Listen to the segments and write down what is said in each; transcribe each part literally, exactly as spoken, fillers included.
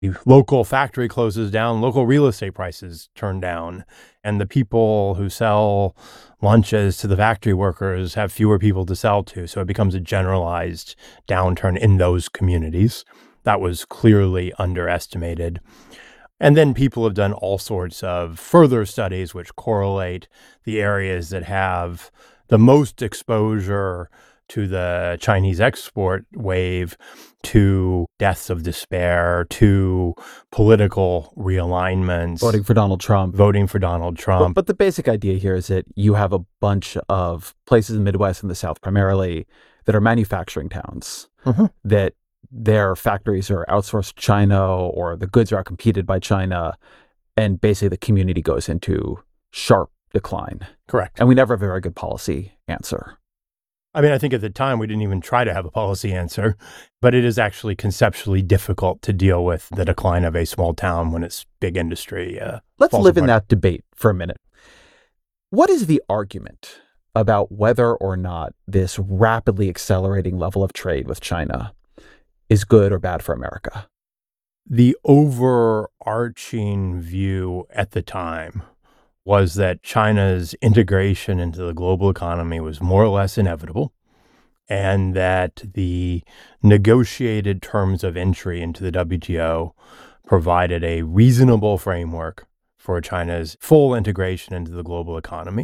The local factory closes down, local real estate prices turn down, and the people who sell lunches to the factory workers have fewer people to sell to. So it becomes a generalized downturn in those communities. That was clearly underestimated. And then people have done all sorts of further studies which correlate the areas that have the most exposure to the Chinese export wave, to deaths of despair, to political realignments. Voting for Donald Trump. Voting for Donald Trump. But, but the basic idea here is that you have a bunch of places in the Midwest and the South primarily that are manufacturing towns, mm-hmm. that their factories are outsourced to China or the goods are outcompeted by China, and basically the community goes into sharp decline. Correct. And we never have a very good policy answer. I mean, I think at the time we didn't even try to have a policy answer, but it is actually conceptually difficult to deal with the decline of a small town when it's big industry. Uh, Let's live apart. in that debate for a minute. What is the argument about whether or not this rapidly accelerating level of trade with China is good or bad for America? The overarching view at the time was that China's integration into the global economy was more or less inevitable, and that the negotiated terms of entry into the W T O provided a reasonable framework for China's full integration into the global economy,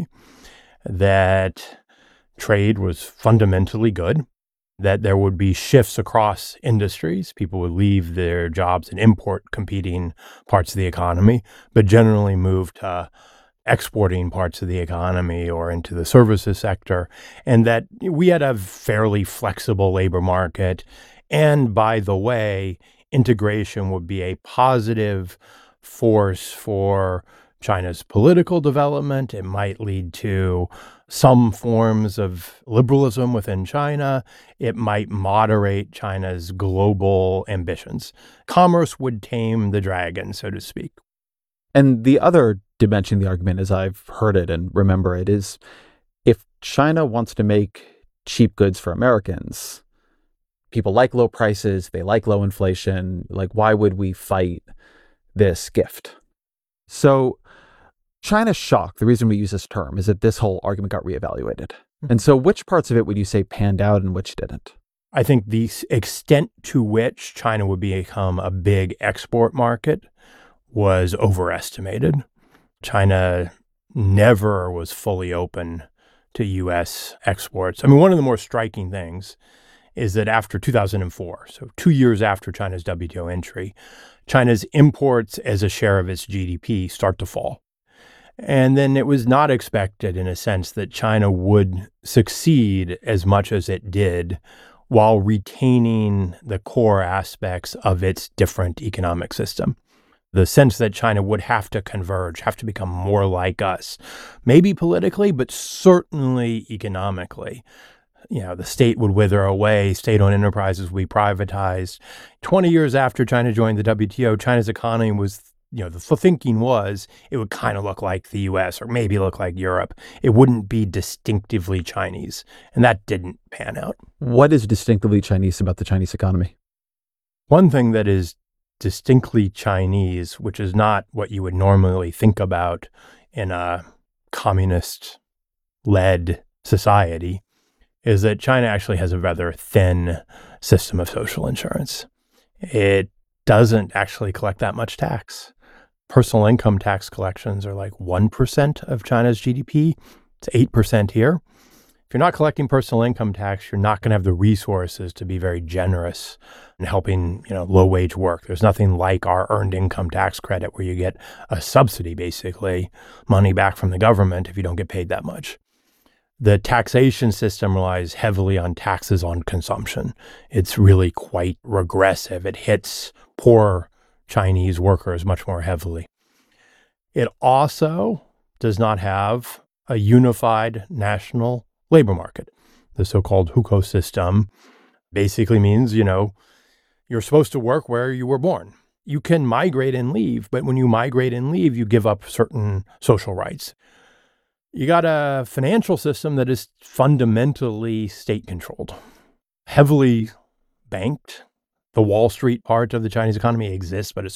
that trade was fundamentally good, that there would be shifts across industries. People would leave their jobs and import competing parts of the economy, but generally move to exporting parts of the economy or into the services sector, and that we had a fairly flexible labor market. And by the way, integration would be a positive force for China's political development. It might lead to some forms of liberalism within China. It might moderate China's global ambitions. Commerce would tame the dragon, so to speak. And the other dimension of the argument, as I've heard it and remember it, is if China wants to make cheap goods for Americans, people like low prices, they like low inflation, like why would we fight this gift? So China's shock, the reason we use this term, is that this whole argument got reevaluated. Mm-hmm. And so which parts of it would you say panned out and which didn't? I think the extent to which China would become a big export market was overestimated. China never was fully open to U S exports. I mean, one of the more striking things is that after two thousand four, so two years after China's W T O entry, China's imports as a share of its G D P start to fall. And then it was not expected, in a sense, that China would succeed as much as it did while retaining the core aspects of its different economic system. The sense that China would have to converge, have to become more like us, maybe politically, but certainly economically. You know, the state would wither away, state-owned enterprises would be privatized. twenty years after China joined the W T O, China's economy was, you know, the thinking was it would kind of look like the U S or maybe look like Europe. It wouldn't be distinctively Chinese, and that didn't pan out. What is distinctively Chinese about the Chinese economy? One thing that is distinctly Chinese, which is not what you would normally think about in a communist-led society, is that China actually has a rather thin system of social insurance. It doesn't actually collect that much tax. Personal income tax collections are like one percent of China's G D P. It's eight percent here. If you're not collecting personal income tax, you're not going to have the resources to be very generous in helping, you know, low-wage work. There's nothing like our earned income tax credit where you get a subsidy, basically, money back from the government if you don't get paid that much. The taxation system relies heavily on taxes on consumption. It's really quite regressive. It hits poor Chinese workers much more heavily. It also does not have a unified national labor market. The so-called hukou system basically means, you know, you're supposed to work where you were born. You can migrate and leave, but when you migrate and leave, you give up certain social rights. You got a financial system that is fundamentally state-controlled, heavily banked. the Wall Street part of the Chinese economy exists, but it's